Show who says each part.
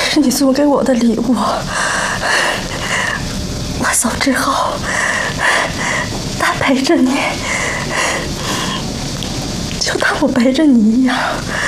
Speaker 1: 是你送给我的礼物，我走之后，他陪着你，就当我陪着你一样。